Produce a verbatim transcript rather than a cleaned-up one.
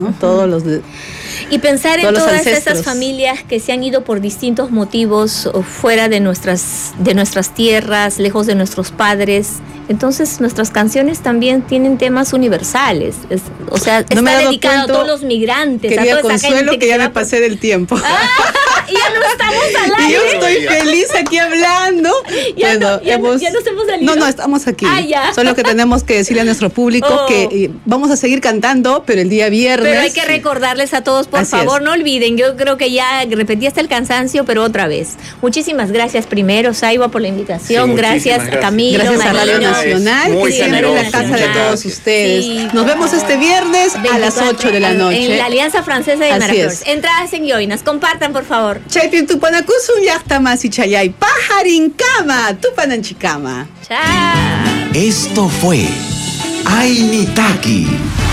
¿no? Todos los de, Y pensar en todos los todas ancestros. esas familias que se han ido por distintos motivos o fuera de nuestras, de nuestras tierras, lejos de nuestros padres. Entonces nuestras canciones también tienen temas universales. Es- o sea, No me he está dado dedicado cuenta, a todos los migrantes, a querida toda esa Consuelo, gente que ya se me va por- pasé del tiempo. ¡Ah! Y ya no estamos al Y yo aire. estoy feliz aquí hablando. Ya no- ya no- ya nos hemos salido. No, no, estamos aquí. Ah, ya. Solo que tenemos que decirle a nuestro público Oh. que eh, vamos a seguir cantando, pero el día viernes. Pero hay que recordarles a todos, por Así favor, es. no olviden. Yo creo que ya repetí hasta el cansancio, pero otra vez. Muchísimas gracias primero, Saiwa, por la invitación. Sí, gracias, muchísimas gracias. Camilo, Gracias a Radio Marino. Nacional, Muy que siempre es la generoso, casa de muchas todos gracias. ustedes. Sí. Nos vemos este viernes a las ocho de la noche. En la Alianza Francesa de Así Maraflores. es. Entradas en Yoinas. Compartan, por favor. Chaypin tupanakusun yachtamas y chayay. Pajarin cama, tupananchikama. Chao. Esto fue Ainitaki